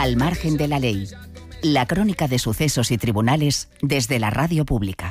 Al margen de la ley. La crónica de sucesos y tribunales desde la radio pública.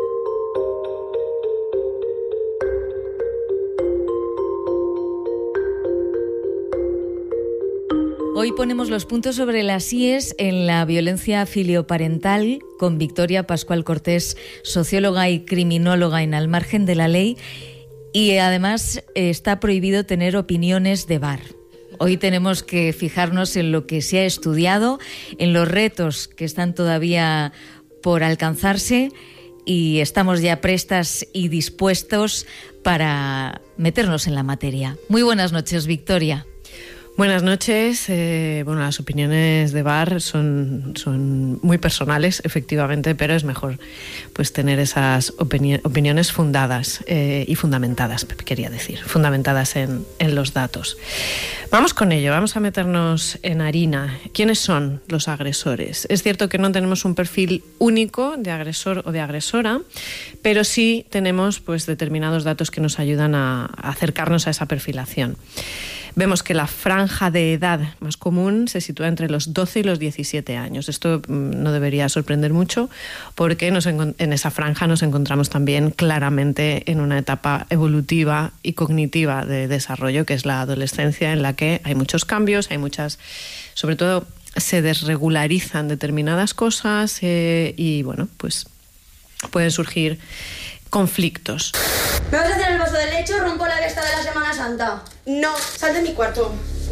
Hoy ponemos los puntos sobre las íes en la violencia filioparental con Victoria Pascual Cortés, socióloga y criminóloga en Al margen de la ley. Y además está prohibido tener opiniones de bar. Hoy tenemos que fijarnos en lo que se ha estudiado, en los retos que están todavía por alcanzarse y estamos ya prestas y dispuestos para meternos en la materia. Muy buenas noches, Victoria. Buenas noches. Las opiniones de bar son muy personales, efectivamente, pero es mejor pues tener esas opiniones fundadas y fundamentadas, quería decir, fundamentadas en los datos. Vamos con ello, vamos a meternos en harina. ¿Quiénes son los agresores? Es cierto que no tenemos un perfil único de agresor o de agresora, pero sí tenemos pues determinados datos que nos ayudan a acercarnos a esa perfilación. Vemos que la franja de edad más común se sitúa entre los 12 y los 17 años. Esto no debería sorprender mucho porque en esa franja nos encontramos también claramente en una etapa evolutiva y cognitiva de desarrollo, que es la adolescencia, en la que hay muchos cambios, sobre todo se desregularizan determinadas cosas y bueno, pues pueden surgir conflictos. ¿Me vas a hacer el vaso de leche o rompo la esta de la Semana Santa? No, sal de mi cuarto.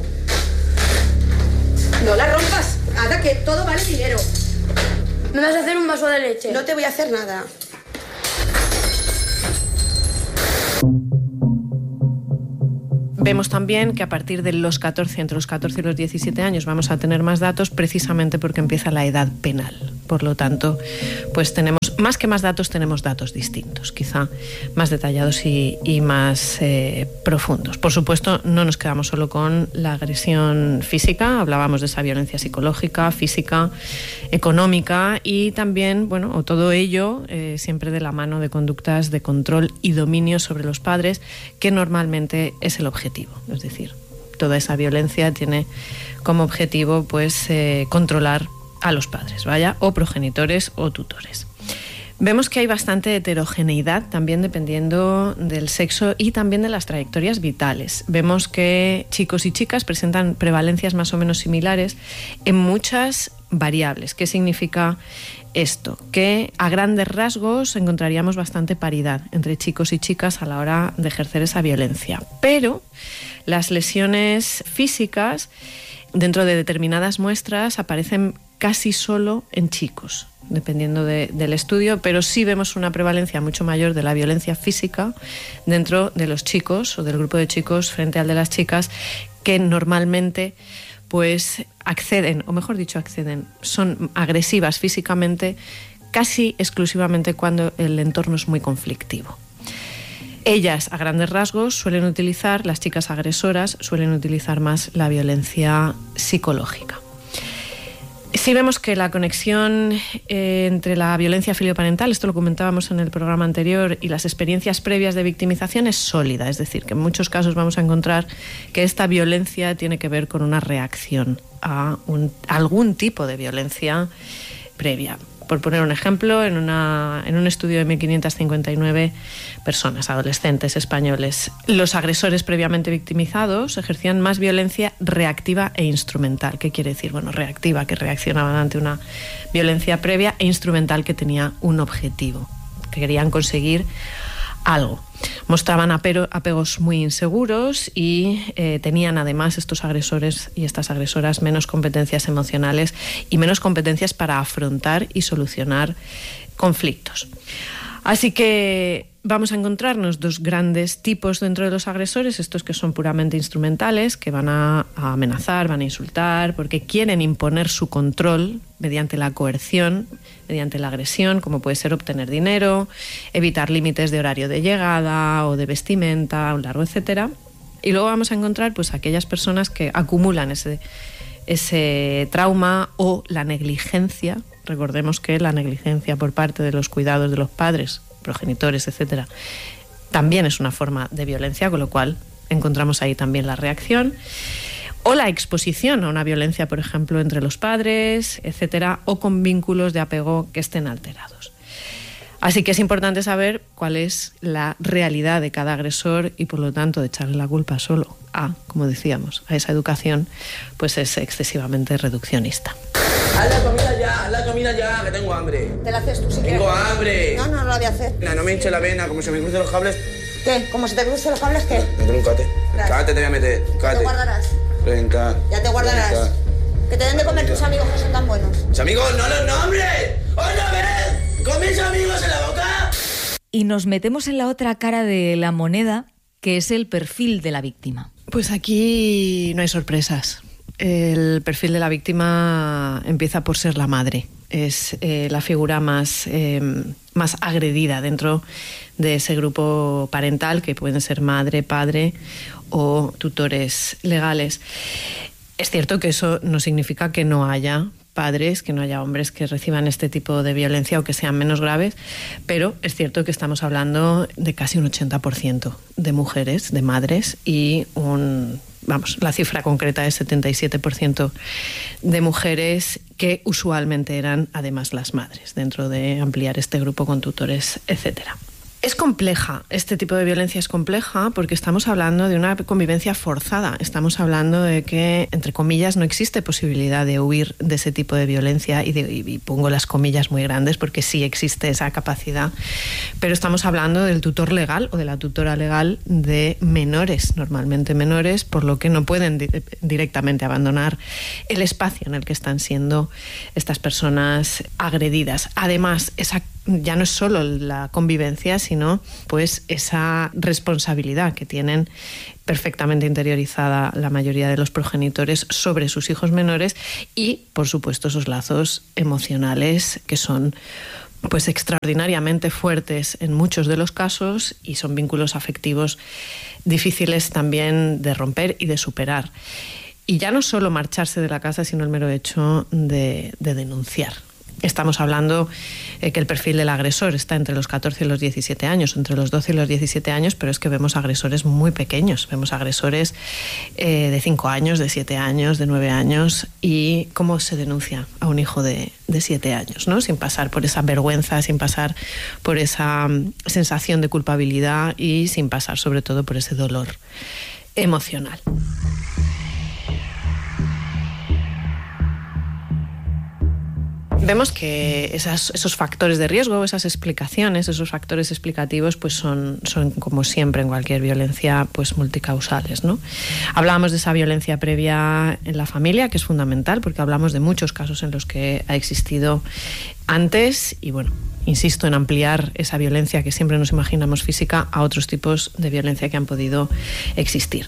No la rompas, Ada, que todo vale dinero. ¿Me vas a hacer un vaso de leche? No te voy a hacer nada. Vemos también que a partir de los 14, entre los 14 y los 17 años vamos a tener más datos precisamente porque empieza la edad penal. Por lo tanto, pues tenemos, más que más datos, tenemos datos distintos, quizá más detallados y más profundos. Por supuesto, no nos quedamos solo con la agresión física, hablábamos de esa violencia psicológica, física, económica y también, todo ello siempre de la mano de conductas de control y dominio sobre los padres, que normalmente es el objetivo. Es decir, toda esa violencia tiene como objetivo pues controlar a los padres, o progenitores o tutores. Vemos que hay bastante heterogeneidad también dependiendo del sexo y también de las trayectorias vitales. Vemos que chicos y chicas presentan prevalencias más o menos similares en muchas variables. ¿Qué significa esto? Que a grandes rasgos encontraríamos bastante paridad entre chicos y chicas a la hora de ejercer esa violencia. Pero las lesiones físicas dentro de determinadas muestras aparecen casi solo en chicos, dependiendo del estudio, pero sí vemos una prevalencia mucho mayor de la violencia física dentro de los chicos o del grupo de chicos frente al de las chicas, que normalmente pues acceden, son agresivas físicamente casi exclusivamente cuando el entorno es muy conflictivo. Ellas, a grandes rasgos, las chicas agresoras suelen utilizar más la violencia psicológica. Sí vemos que la conexión entre la violencia filioparental, esto lo comentábamos en el programa anterior, y las experiencias previas de victimización es sólida, es decir, que en muchos casos vamos a encontrar que esta violencia tiene que ver con una reacción a algún tipo de violencia previa. Por poner un ejemplo, en un estudio de 1.559 personas, adolescentes españoles, los agresores previamente victimizados ejercían más violencia reactiva e instrumental. ¿Qué quiere decir? Reactiva, que reaccionaban ante una violencia previa, e instrumental, que tenía un objetivo, que querían conseguir algo. Mostraban apegos muy inseguros y tenían además estos agresores y estas agresoras menos competencias emocionales y menos competencias para afrontar y solucionar conflictos. Así que vamos a encontrarnos dos grandes tipos dentro de los agresores, estos que son puramente instrumentales, que van a amenazar, van a insultar, porque quieren imponer su control mediante la coerción, mediante la agresión, como puede ser obtener dinero, evitar límites de horario de llegada o de vestimenta, un largo etcétera. Y luego vamos a encontrar pues aquellas personas que acumulan ese trauma o la negligencia. Recordemos que la negligencia por parte de los cuidados de los padres, progenitores, etcétera, también es una forma de violencia, con lo cual encontramos ahí también la reacción. o la exposición a una violencia, por ejemplo, entre los padres, etcétera, o con vínculos de apego que estén alterados. Así que es importante saber cuál es la realidad de cada agresor y, por lo tanto, de echarle la culpa solo a, como decíamos, a esa educación, pues es excesivamente reduccionista. Haz la comida ya, que tengo hambre. ¿Te la haces tú si quieres? ¡Tengo hambre! No la voy a hacer. No me hinche la vena, como se me crucen los cables. ¿Qué? ¿Cómo se te crucen los cables qué? Me tengo un cate. Cate te voy a meter, cate. ¿Te guardarás? Venga. Ya te guardarás. Venga. Que te den de comer tus amigos que son tan buenos. ¡Mis amigos, no los nombres! ¡Otra vez! ¡Con mis amigos en la boca! Y nos metemos en la otra cara de la moneda, que es el perfil de la víctima. Pues aquí no hay sorpresas. El perfil de la víctima empieza por ser la madre. Es la figura más agredida dentro de ese grupo parental, que pueden ser madre, padre o tutores legales. Es cierto que eso no significa que no haya padres, que no haya hombres que reciban este tipo de violencia o que sean menos graves, pero es cierto que estamos hablando de casi un 80% de mujeres, de madres, y la cifra concreta es 77% de mujeres que usualmente eran además las madres, dentro de ampliar este grupo con tutores, etcétera. Es compleja, este tipo de violencia es compleja porque estamos hablando de una convivencia forzada, estamos hablando de que, entre comillas, no existe posibilidad de huir de ese tipo de violencia y pongo las comillas muy grandes porque sí existe esa capacidad, pero estamos hablando del tutor legal o de la tutora legal de menores, normalmente menores, por lo que no pueden directamente abandonar el espacio en el que están siendo estas personas agredidas. Además, ya no es solo la convivencia, sino pues esa responsabilidad que tienen perfectamente interiorizada la mayoría de los progenitores sobre sus hijos menores y, por supuesto, esos lazos emocionales que son pues extraordinariamente fuertes en muchos de los casos y son vínculos afectivos difíciles también de romper y de superar. Y ya no solo marcharse de la casa, sino el mero hecho de denunciar. Estamos hablando que el perfil del agresor está entre los 14 y los 17 años, entre los 12 y los 17 años, pero es que vemos agresores muy pequeños, vemos agresores de 5 años, de 7 años, de 9 años, y cómo se denuncia a un hijo de 7 años, ¿no? Sin pasar por esa vergüenza, sin pasar por esa sensación de culpabilidad y sin pasar sobre todo por ese dolor emocional. Vemos que esos factores de riesgo, esas explicaciones, esos factores explicativos, pues son como siempre en cualquier violencia, pues multicausales, ¿no? Hablábamos de esa violencia previa en la familia, que es fundamental, porque hablamos de muchos casos en los que ha existido antes y, bueno, insisto en ampliar esa violencia que siempre nos imaginamos física a otros tipos de violencia que han podido existir.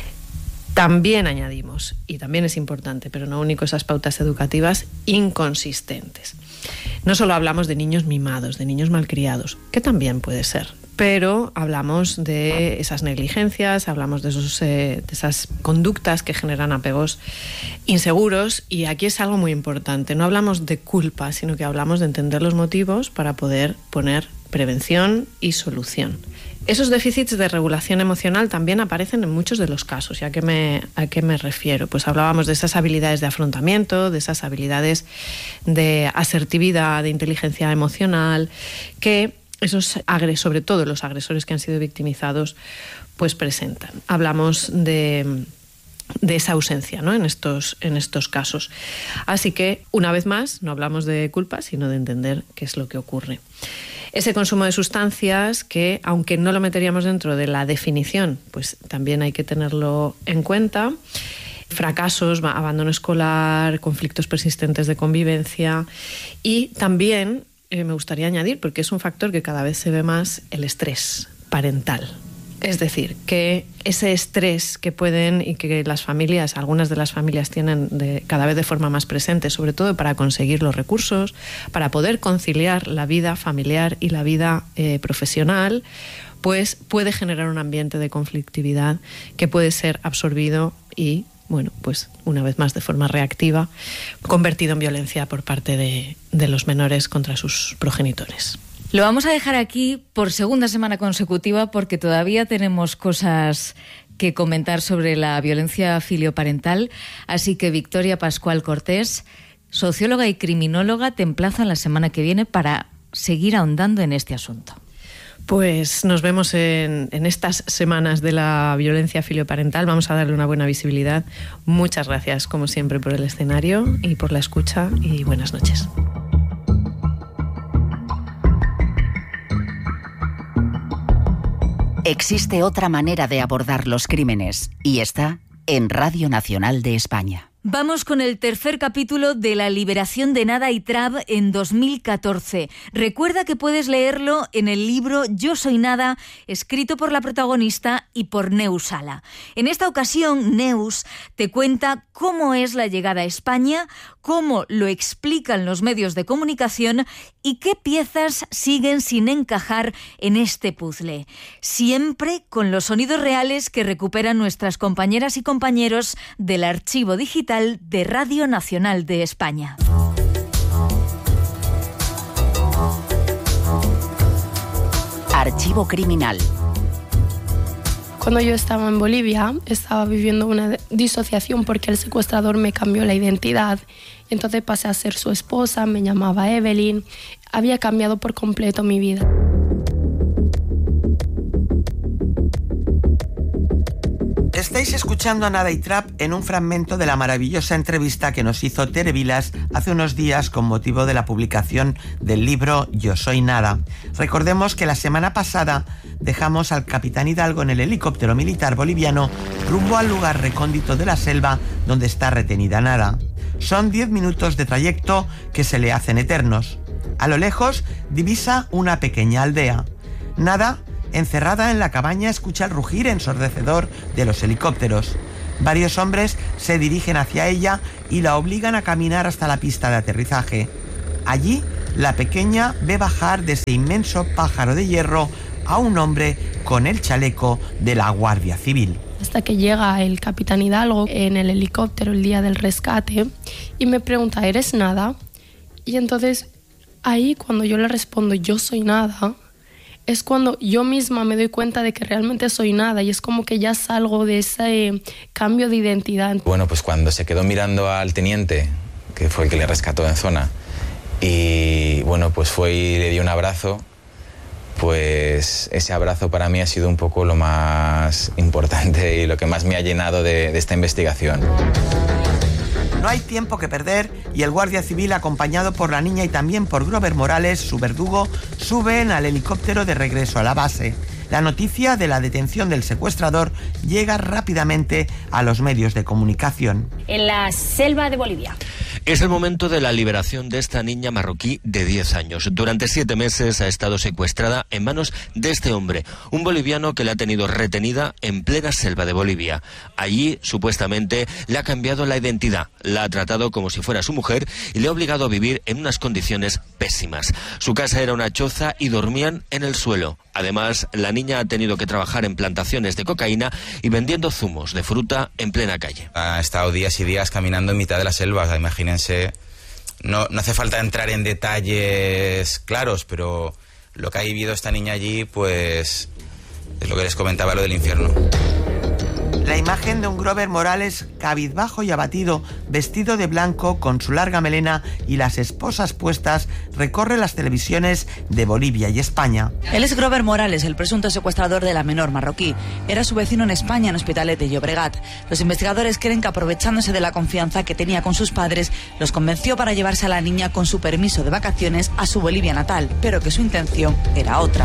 También añadimos, y también es importante, pero no único, esas pautas educativas inconsistentes. No solo hablamos de niños mimados, de niños malcriados, que también puede ser, pero hablamos de esas negligencias, hablamos de esas conductas que generan apegos inseguros, y aquí es algo muy importante. No hablamos de culpa, sino que hablamos de entender los motivos para poder poner prevención y solución. Esos déficits de regulación emocional también aparecen en muchos de los casos. ¿Y a qué me refiero? Pues hablábamos de esas habilidades de afrontamiento, de esas habilidades de asertividad, de inteligencia emocional, que sobre todo los agresores que han sido victimizados, pues presentan. Hablamos de esa ausencia, ¿no? en estos casos. Así que, una vez más, no hablamos de culpa, sino de entender qué es lo que ocurre. Ese consumo de sustancias que, aunque no lo meteríamos dentro de la definición, pues también hay que tenerlo en cuenta. Fracasos, abandono escolar, conflictos persistentes de convivencia y también, me gustaría añadir, porque es un factor que cada vez se ve más, el estrés parental. Es decir, que ese estrés que pueden y que algunas de las familias tienen cada vez de forma más presente, sobre todo para conseguir los recursos, para poder conciliar la vida familiar y la vida profesional, pues puede generar un ambiente de conflictividad que puede ser absorbido y, bueno, pues una vez más de forma reactiva, convertido en violencia por parte de los menores contra sus progenitores. Lo vamos a dejar aquí por segunda semana consecutiva porque todavía tenemos cosas que comentar sobre la violencia filioparental, así que Victoria Pascual Cortés, socióloga y criminóloga, te emplazan la semana que viene para seguir ahondando en este asunto. Pues nos vemos en estas semanas de la violencia filioparental. Vamos a darle una buena visibilidad. Muchas gracias, como siempre, por el escenario y por la escucha, y buenas noches. Existe otra manera de abordar los crímenes y está en Radio Nacional de España. Vamos con el tercer capítulo de La liberación de Nada y Trab en 2014. Recuerda que puedes leerlo en el libro Yo soy Nada, escrito por la protagonista y por Neus Sala. En esta ocasión, Neus te cuenta cómo es la llegada a España, cómo lo explican los medios de comunicación y qué piezas siguen sin encajar en este puzzle. Siempre con los sonidos reales que recuperan nuestras compañeras y compañeros del archivo digital de Radio Nacional de España. Archivo criminal. Cuando yo estaba en Bolivia, estaba viviendo una disociación porque el secuestrador me cambió la identidad. Entonces pasé a ser su esposa, me llamaba Evelyn. Había cambiado por completo mi vida. Estáis escuchando a Nada y Trab en un fragmento de la maravillosa entrevista que nos hizo Tere Vilas hace unos días con motivo de la publicación del libro Yo soy Nada. Recordemos que la semana pasada dejamos al capitán Hidalgo en el helicóptero militar boliviano rumbo al lugar recóndito de la selva donde está retenida Nada. Son 10 minutos de trayecto que se le hacen eternos. A lo lejos divisa una pequeña aldea. Nada, encerrada en la cabaña, escucha el rugir ensordecedor de los helicópteros. Varios hombres se dirigen hacia ella y la obligan a caminar hasta la pista de aterrizaje. Allí, la pequeña ve bajar de ese inmenso pájaro de hierro a un hombre con el chaleco de la Guardia Civil. Hasta que llega el capitán Hidalgo en el helicóptero el día del rescate y me pregunta, ¿eres Nada? Y entonces, ahí cuando yo le respondo, yo soy Nada, es cuando yo misma me doy cuenta de que realmente soy Nada y es como que ya salgo de ese cambio de identidad. Bueno, pues cuando se quedó mirando al teniente, que fue el que le rescató en zona, y bueno, pues fue y le dio un abrazo, pues ese abrazo para mí ha sido un poco lo más importante y lo que más me ha llenado de esta investigación. No hay tiempo que perder y el guardia civil, acompañado por la niña y también por Grover Morales, su verdugo, suben al helicóptero de regreso a la base. La noticia de la detención del secuestrador llega rápidamente a los medios de comunicación. En la selva de Bolivia. Es el momento de la liberación de esta niña marroquí de 10 años. Durante 7 meses ha estado secuestrada en manos de este hombre, un boliviano que la ha tenido retenida en plena selva de Bolivia. Allí, supuestamente, le ha cambiado la identidad, la ha tratado como si fuera su mujer y le ha obligado a vivir en unas condiciones pésimas. Su casa era una choza y dormían en el suelo. Además, la niña ha tenido que trabajar en plantaciones de cocaína y vendiendo zumos de fruta en plena calle. Ha estado días y días caminando en mitad de la selva, o sea, imagínense. No hace falta entrar en detalles claros, pero lo que ha vivido esta niña allí, pues es lo que les comentaba, lo del infierno. La imagen de un Grover Morales cabizbajo y abatido, vestido de blanco, con su larga melena y las esposas puestas, recorre las televisiones de Bolivia y España. Él es Grover Morales, el presunto secuestrador de la menor marroquí. Era su vecino en España, en Hospitalet de Llobregat. Los investigadores creen que, aprovechándose de la confianza que tenía con sus padres, los convenció para llevarse a la niña con su permiso de vacaciones a su Bolivia natal, pero que su intención era otra.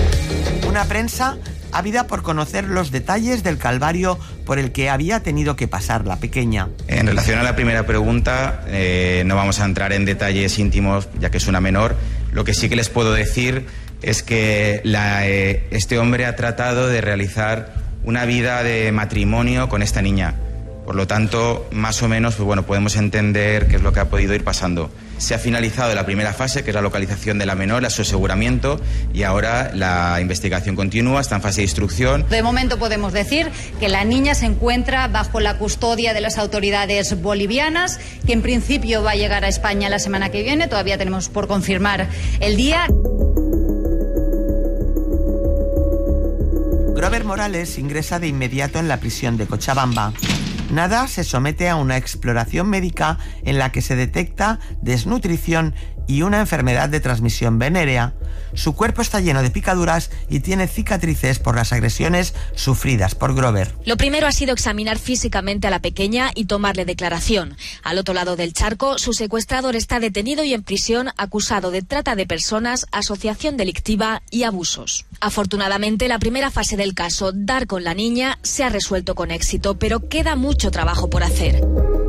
Una prensa ávida por conocer los detalles del calvario por el que había tenido que pasar la pequeña. En relación a la primera pregunta, no vamos a entrar en detalles íntimos, ya que es una menor. Lo que sí que les puedo decir es que este hombre ha tratado de realizar una vida de matrimonio con esta niña. Por lo tanto, más o menos, pues bueno, podemos entender qué es lo que ha podido ir pasando. Se ha finalizado la primera fase, que es la localización de la menor, su aseguramiento, y ahora la investigación continúa, está en fase de instrucción. De momento podemos decir que la niña se encuentra bajo la custodia de las autoridades bolivianas, que en principio va a llegar a España la semana que viene, todavía tenemos por confirmar el día. Grover Morales ingresa de inmediato en la prisión de Cochabamba. Nada se somete a una exploración médica en la que se detecta desnutrición y una enfermedad de transmisión venérea. Su cuerpo está lleno de picaduras y tiene cicatrices por las agresiones sufridas por Grover. Lo primero ha sido examinar físicamente a la pequeña y tomarle declaración. Al otro lado del charco, su secuestrador está detenido y en prisión acusado de trata de personas, asociación delictiva y abusos. Afortunadamente, la primera fase del caso, dar con la niña, se ha resuelto con éxito, pero queda mucho trabajo por hacer.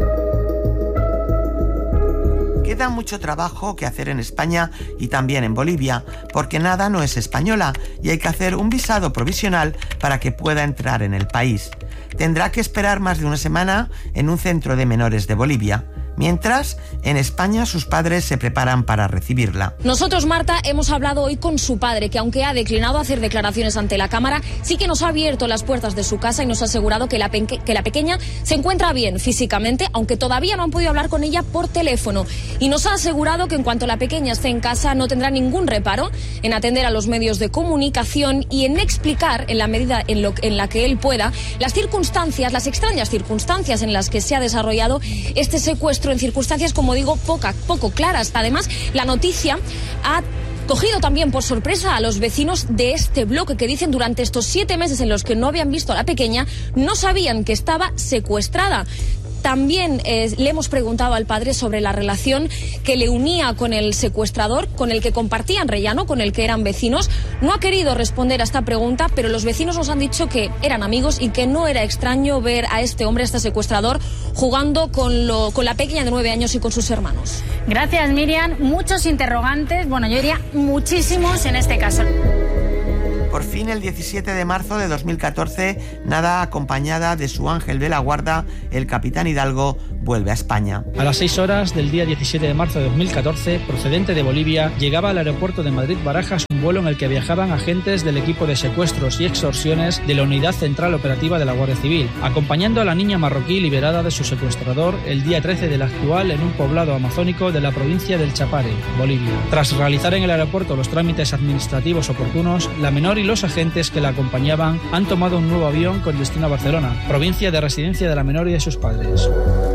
Queda mucho trabajo que hacer en España y también en Bolivia, porque Nada no es española y hay que hacer un visado provisional para que pueda entrar en el país. Tendrá que esperar más de una semana en un centro de menores de Bolivia. Mientras, en España sus padres se preparan para recibirla. Nosotros, Marta, hemos hablado hoy con su padre, que aunque ha declinado hacer declaraciones ante la Cámara, sí que nos ha abierto las puertas de su casa y nos ha asegurado que la pequeña se encuentra bien físicamente, aunque todavía no han podido hablar con ella por teléfono. Y nos ha asegurado que en cuanto la pequeña esté en casa no tendrá ningún reparo en atender a los medios de comunicación y en explicar, en la medida en la que él pueda, las circunstancias, las extrañas circunstancias en las que se ha desarrollado este secuestro, en circunstancias, como digo, poco claras. Además, la noticia ha cogido también por sorpresa a los vecinos de este bloque, que dicen durante estos 7 meses en los que no habían visto a la pequeña, no sabían que estaba secuestrada. También le hemos preguntado al padre sobre la relación que le unía con el secuestrador, con el que compartían rellano, con el que eran vecinos. No ha querido responder a esta pregunta, pero los vecinos nos han dicho que eran amigos y que no era extraño ver a este hombre, a este secuestrador, jugando con la pequeña de 9 años y con sus hermanos. Gracias, Miriam. Muchos interrogantes, bueno, yo diría muchísimos en este caso. Por fin, el 17 de marzo de 2014, Nada, acompañada de su ángel de la guarda, el capitán Hidalgo, vuelve a España. A las 6 horas del día 17 de marzo de 2014, procedente de Bolivia, llegaba al aeropuerto de Madrid-Barajas un vuelo en el que viajaban agentes del equipo de secuestros y extorsiones de la Unidad Central Operativa de la Guardia Civil, acompañando a la niña marroquí liberada de su secuestrador el día 13 del actual en un poblado amazónico de la provincia del Chapare, Bolivia. Tras realizar en el aeropuerto los trámites administrativos oportunos, la menor y los agentes que la acompañaban han tomado un nuevo avión con destino a Barcelona, provincia de residencia de la menor y de sus padres.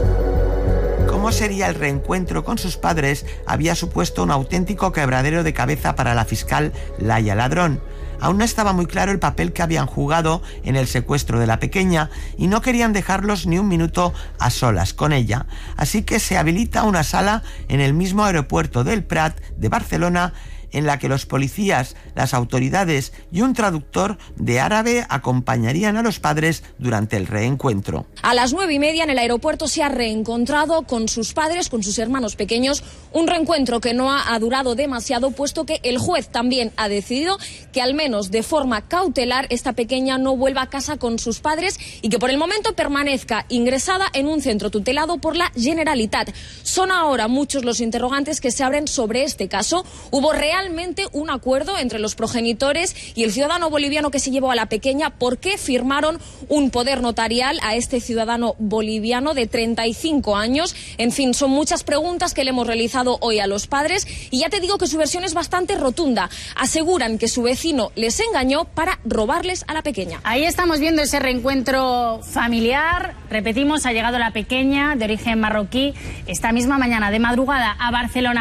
¿Cómo sería el reencuentro con sus padres? Había supuesto un auténtico quebradero de cabeza para la fiscal Laia Ladrón. Aún no estaba muy claro el papel que habían jugado en el secuestro de la pequeña y no querían dejarlos ni un minuto a solas con ella. Así que se habilita una sala en el mismo aeropuerto del Prat de Barcelona, en la que los policías, las autoridades y un traductor de árabe acompañarían a los padres durante el reencuentro. A las 9:30 en el aeropuerto se ha reencontrado con sus padres, con sus hermanos pequeños, un reencuentro que no ha durado demasiado, puesto que el juez también ha decidido que al menos de forma cautelar esta pequeña no vuelva a casa con sus padres y que por el momento permanezca ingresada en un centro tutelado por la Generalitat. Son ahora muchos los interrogantes que se abren sobre este caso. ¿Hubo realmente un acuerdo entre los progenitores y el ciudadano boliviano que se llevó a la pequeña? ¿Por qué firmaron un poder notarial a este ciudadano boliviano de 35 años? En fin, son muchas preguntas que le hemos realizado hoy a los padres y ya te digo que su versión es bastante rotunda. Aseguran que su vecino les engañó para robarles a la pequeña. Ahí estamos viendo ese reencuentro familiar. Repetimos, ha llegado la pequeña de origen marroquí esta misma mañana de madrugada a Barcelona.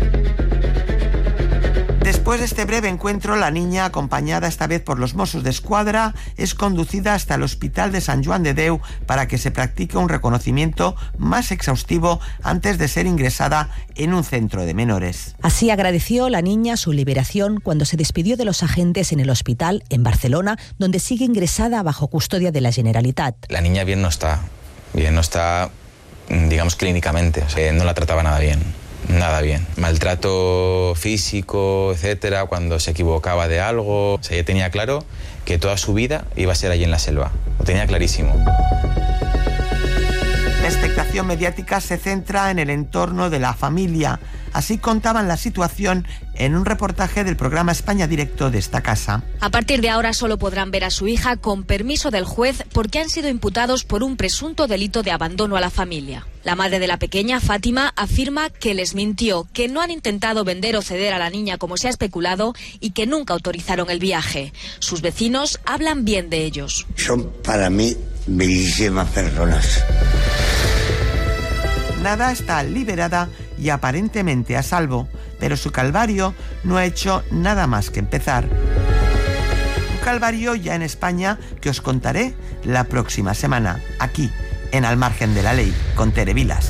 Después de este breve encuentro, la niña, acompañada esta vez por los Mossos d'Esquadra, es conducida hasta el Hospital de Sant Joan de Déu para que se practique un reconocimiento más exhaustivo antes de ser ingresada en un centro de menores. Así agradeció la niña su liberación cuando se despidió de los agentes en el hospital en Barcelona, donde sigue ingresada bajo custodia de la Generalitat. La niña bien no está, digamos, clínicamente, o sea, no la trataba nada bien. Nada bien. Maltrato físico, etcétera, cuando se equivocaba de algo. O sea, ella tenía claro que toda su vida iba a ser allí en la selva. Lo tenía clarísimo. La expectación mediática se centra en el entorno de la familia. Así contaban la situación en un reportaje del programa España Directo de esta casa. A partir de ahora solo podrán ver a su hija con permiso del juez porque han sido imputados por un presunto delito de abandono a la familia. La madre de la pequeña, Fátima, afirma que les mintió, que no han intentado vender o ceder a la niña como se ha especulado y que nunca autorizaron el viaje. Sus vecinos hablan bien de ellos. Son para mí bellísimas personas. Nada está liberada y aparentemente a salvo, pero su calvario no ha hecho nada más que empezar. Un calvario ya en España que os contaré la próxima semana, aquí, en Al Margen de la Ley, con Tere Vilas.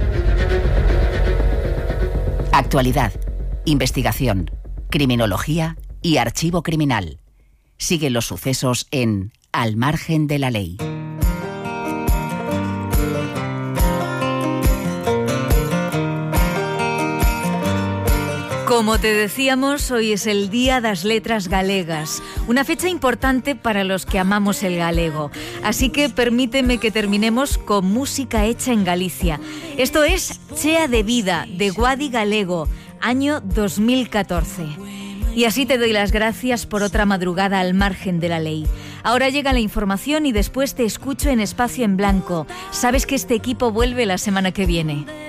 Actualidad, investigación, criminología y archivo criminal. Sigue los sucesos en Al Margen de la Ley. Como te decíamos, hoy es el Día das Letras Galegas, una fecha importante para los que amamos el galego. Así que permíteme que terminemos con música hecha en Galicia. Esto es Chea de Vida, de Guadi Galego, año 2014. Y así te doy las gracias por otra madrugada al margen de la ley. Ahora llega la información y después te escucho en Espacio en Blanco. Sabes que este equipo vuelve la semana que viene.